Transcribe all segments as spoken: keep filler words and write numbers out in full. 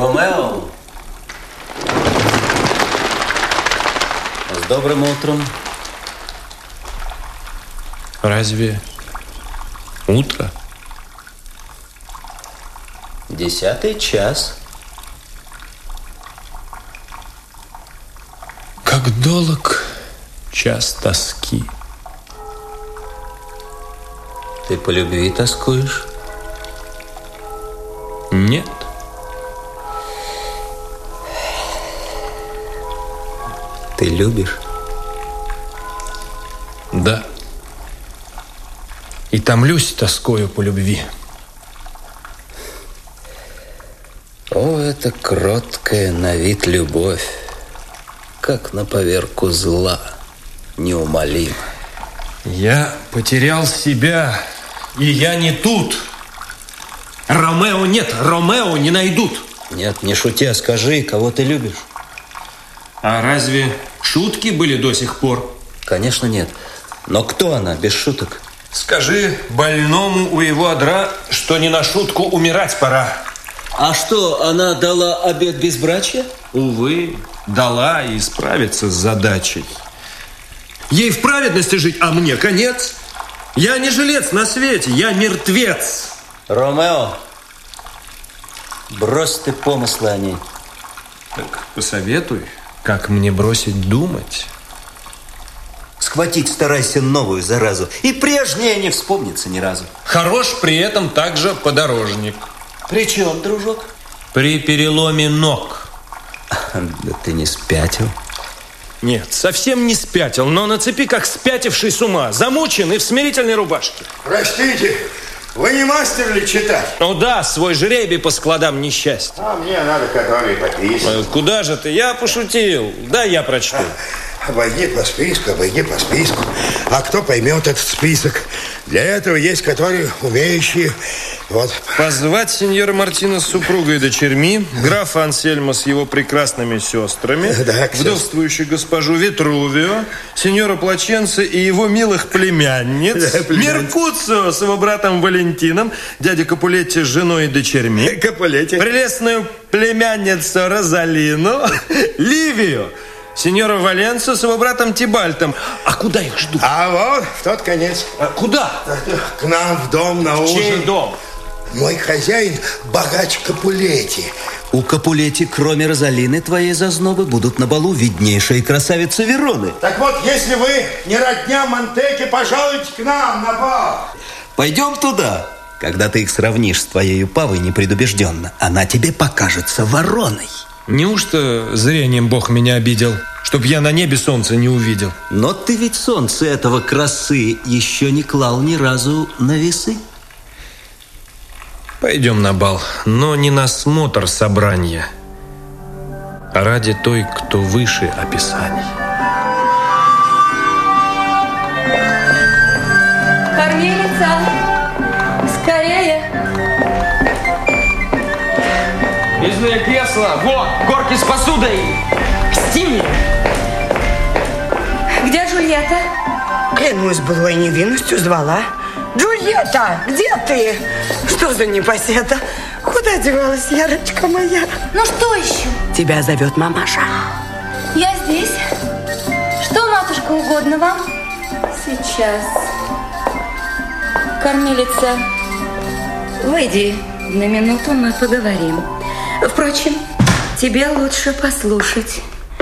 Ромео! С добрым утром. Разве утро? Десятый час. Как долг час тоски. Ты по любви тоскуешь? Нет. Ты любишь? Да. И томлюсь тоскою по любви. О, это кроткая на вид любовь, как на поверку зла, неумолима. Я потерял себя, и я не тут. Ромео нет, Ромео не найдут. Нет, не шути, а скажи, кого ты любишь? А разве шутки были до сих пор? Конечно, нет. Но кто она, без шуток? Скажи больному у его одра, что не на шутку умирать пора. А что, она дала обет безбрачия? Увы, дала и справиться с задачей. Ей в праведности жить, а мне конец. Я не жилец на свете, я мертвец. Ромео, брось ты помыслы о ней. Так посоветуй, как мне бросить думать. Схватить старайся новую заразу, и прежняя не вспомнится ни разу. Хорош при этом также подорожник. При чем, дружок? При переломе ног. Да ты не спятил? Нет, совсем не спятил, но на цепи как спятивший с ума. Замучен и в смирительной рубашке. Простите, вы не мастер ли читать? Ну да, свой жребий по складам несчастья. А мне надо, который подписан. Куда же ты? Я пошутил. Да, я прочту. Обойди по списку, обойди по списку. А кто поймет этот список? Для этого есть которые умеющие. Вот. Позвать сеньора Мартина с супругой и дочерьми, графа Ансельма с его прекрасными сестрами, да, вдовствующую госпожу Витрувио, сеньора Плаченца и его милых племянниц, да, Меркуцио с его братом Валентином, дядя Капулетти с женой и дочерьми, Капулетти, прелестную племянницу Розалину, Ливию, сеньора Валенцо с его братом Тибальтом. А куда их ждут? А вот в тот конец. А куда? К нам в дом на ужин. Чей дом? Мой хозяин богач Капулетти. У Капулетти, кроме Розалины твоей зазнобы, будут на балу виднейшие красавицы Вероны. Так вот, если вы не родня Монтеки, пожалуйте к нам на бал. Пойдем туда. Когда ты их сравнишь с твоей Павой непредубежденно, она тебе покажется вороной. Неужто зрением Бог меня обидел, чтоб я на небе солнца не увидел? Но ты ведь солнце этого красы еще не клал ни разу на весы. Пойдем на бал, но не на смотр собрания, а ради той, кто выше описаний. Кормилица, скорее. Резные кресла, вот, горки с посудой. К стене. Где Джульетта? Клянусь былой невинностью, звала. Джульетта, где ты? Что за непоседа? Куда девалась, Ярочка моя? Ну что еще? Тебя зовет мамаша. Я здесь. Что, матушка, угодно вам? Сейчас. Кормилица, выйди на минуту, мы поговорим. Впрочем, тебе лучше послушать.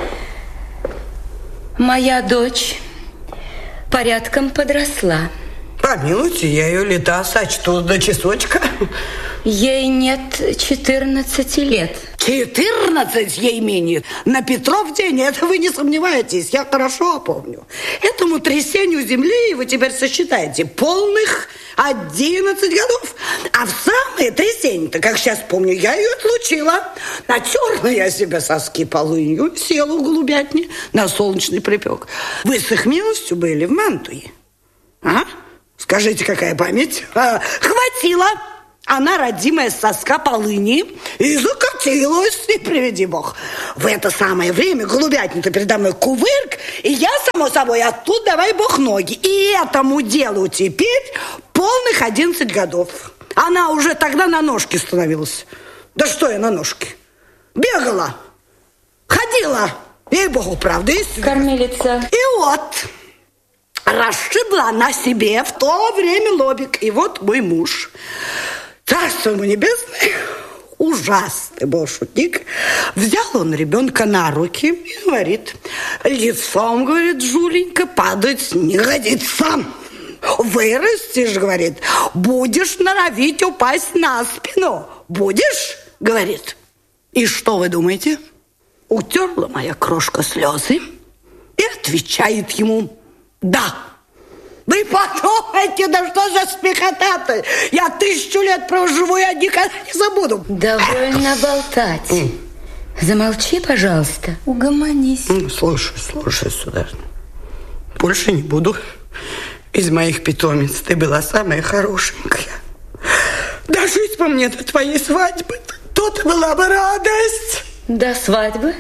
Моя дочь порядком подросла. Помилуйте, я ее лета сочту до часочка. Ей нет четырнадцати лет. Четырнадцать ей минит. На Петров день, это вы не сомневаетесь, я хорошо помню. Этому трясению земли вы теперь сосчитаете полных одиннадцать годов. А в самое трясение-то, как сейчас помню, я ее отлучила. Натерла я себе соски полынью, села в голубятне на солнечный припек. Вы с их милостью были в Мантуе? А? Скажите, какая память? А, хватило. Она, родимая с соска полыни, и закатилась, и приведи бог. В это самое время голубятня-то передо мной кувырк, и я, само собой, оттуда давай бог ноги. И этому делу теперь полных одиннадцать годов. Она уже тогда на ножки становилась. Да что я на ножки? бегала, ходила, ей-богу, правда, истина. Кормилица. И вот, расшибла она себе в то время лобик. И вот мой муж, царство ему небесное, ужасный был шутник, взял он ребенка на руки и говорит: лицом, говорит, Жуленька, падать не годится. Вырастешь, говорит, будешь норовить упасть на спину. Будешь, говорит. И что вы думаете? Утерла моя крошка слезы и отвечает ему: да. Вы подумайте, да что за смехота-то? Я тысячу лет проживу, я никогда не забуду. Довольно болтать. Mm. Замолчи, пожалуйста. Угомонись. Mm, слушай, слушай, сударыня. Больше не буду. Из моих питомец ты была самая хорошенькая. Дожить по мне до твоей свадьбы. Тут была бы радость. До свадьбы?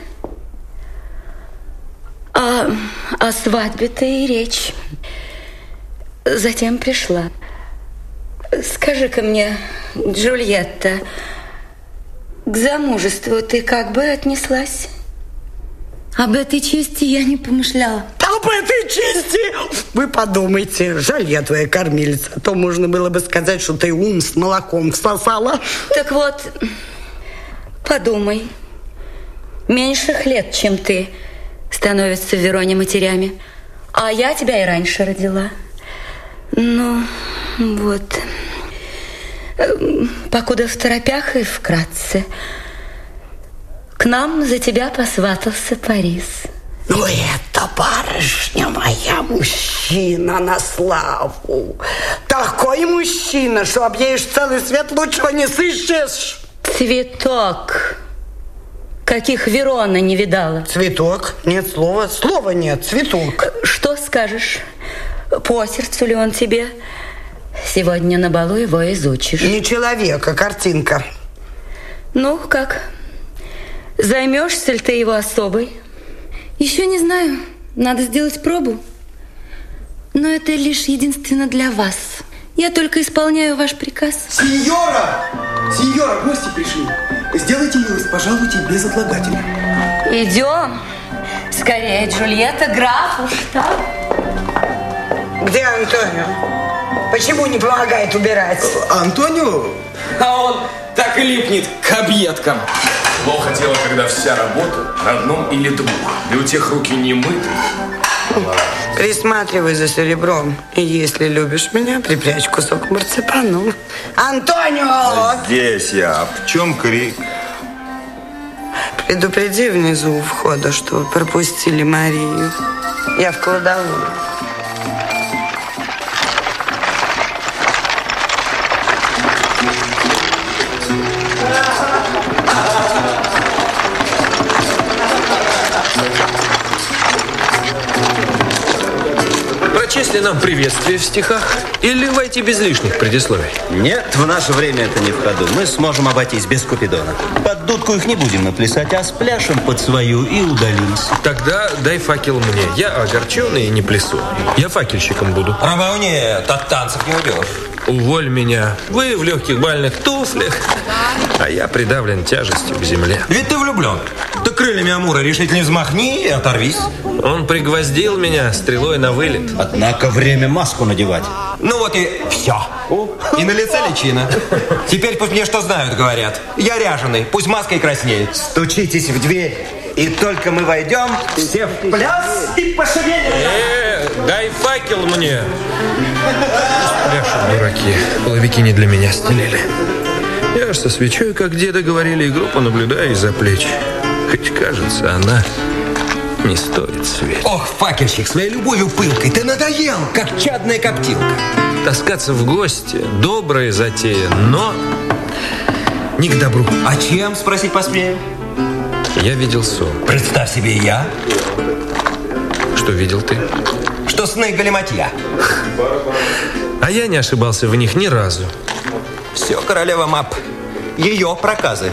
А о свадьбе-то и речь. Затем пришла. Скажи-ка мне, Джульетта, к замужеству ты как бы отнеслась? Об этой чести я не помышляла. Об этой чести? Вы подумайте, жаль я твоя кормилица, а то можно было бы сказать, что ты ум с молоком всосала. Так вот, подумай. Меньших лет, чем ты, становятся в Вероне матерями. А я тебя и раньше родила. Ну, вот. Покуда в торопях и вкратце. К нам за тебя посватался Парис. Ну, это, барышня моя, мужчина на славу. Такой мужчина, что объедешь целый свет, лучшего не сыщешь. Цветок. Каких Верона не видала. Цветок? Нет слова. Слова нет. Цветок. Что скажешь? По сердцу ли он тебе? Сегодня на балу его изучишь. Не человек, а картинка. Ну, как? Займешься ли ты его особой? Еще не знаю. Надо сделать пробу. Но это лишь единственно для вас. Я только исполняю ваш приказ. Сеньора! Сеньора, гости пришли. Сделайте милость, пожалуйте, безотлагательно. Идем. Скорее, Джульетта, граф уж так. Где Антонио? Почему не помогает убирать? Антонио? А он так и липнет к объедкам. Плохо дело, когда вся работа на одном или двух, и у тех руки не мыты. Присматривай за серебром. И если любишь меня, припрячь кусок марципану. Антонио! Здесь я. В чем крик? Предупреди внизу у входа, что пропустили Марию. Я в кладовую. Прочесть ли нам приветствие в стихах или войти без лишних предисловий? Нет, в наше время это не в ходу. Мы сможем обойтись без Купидона. Под дудку их не будем наплясать, а спляшем под свою и удалимся. Тогда дай факел мне. Я огорченный и не плясу. Я факельщиком буду. Ромео нет, от танцев не уделаешь. Уволь меня. Вы в легких бальных туфлях, а я придавлен тяжестью к земле. Ведь ты влюблен. Ты крыльями Амура решительно взмахни и оторвись. Он пригвоздил меня стрелой на вылет. Однако время маску надевать. Ну вот и все. И на лице личина. Теперь пусть мне что знают, говорят. Я ряженый, пусть маской краснеет. Стучитесь в дверь, и только мы войдем, все в пляс и пошевелим. Э, дай факел мне. Пляшут дураки. Половики не для меня стелили. Я ж со свечой, как деда говорили, игру понаблюдаю из-за плеч. Хоть кажется, она не стоит свеч. Ох, факельщик, своей любовью пылкой ты надоел, как чадная коптилка. Таскаться в гости – добрая затея, но не к добру. А чем, спросить посмею? Я видел сон. Представь себе, я. Что видел ты? Что сны галиматья. А я не ошибался в них ни разу. Все, королева Мап. Ее проказы.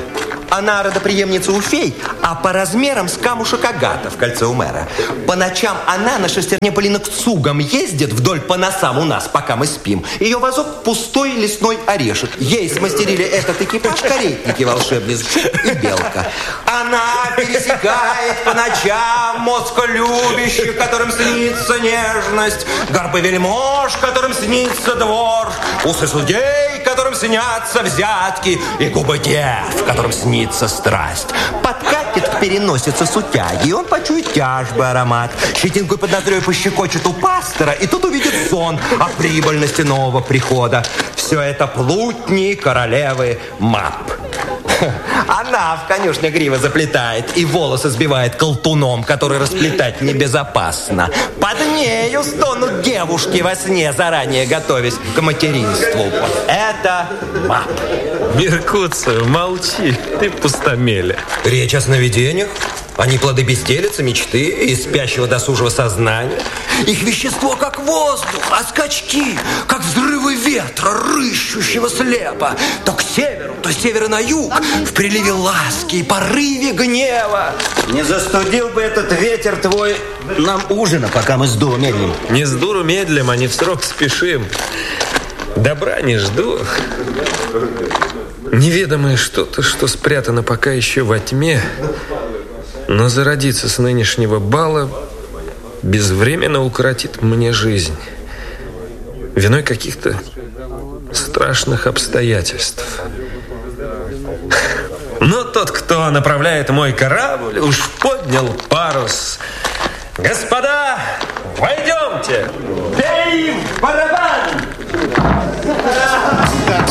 Она родопреемница у фей, а по размерам с камушек Агата в кольце у мэра. По ночам она на шестерне Полина к цугам ездит вдоль по носам у нас, пока мы спим. Ее возок пустой лесной орешек. Ей смастерили этот экипаж каретники волшебниц и белка. Она пересекает по ночам мозг любящих, которым снится нежность, горбы вельмож, которым снится двор, усы судей, которым снятся взятки, и губы дев, которым снится страсть. Подкатит к переносице сутяги, и он почует тяжбы аромат. Щетинкой под ноздрёй пощекочет у пастора, и тут увидит сон о прибыльности нового прихода. Все это плутни королевы Мап. Она в конюшне гривы заплетает и волосы сбивает колтуном, который расплетать небезопасно. Под нею стонут девушки во сне, заранее готовясь к материнству. Это Мап. Меркуцио, молчи, ты пустомеля. Речь о сновидениях. Они плоды безделицы, мечты и спящего досужего сознания. Их вещество как воздух, а скачки как взрывы ветра, рыщущего слепо. То к северу, то с севера на юг, в приливе ласки и порыве гнева. Не застудил бы этот ветер твой нам ужина, пока мы с дуру медлим. Не с дуру медлим, а не в срок спешим. Добра не жду. Неведомое что-то, что спрятано пока еще во тьме, но зародиться с нынешнего бала безвременно укоротит мне жизнь. Виной каких-то страшных обстоятельств. Но тот, кто направляет мой корабль, уж поднял парус. Господа, войдемте! Бей в барабан!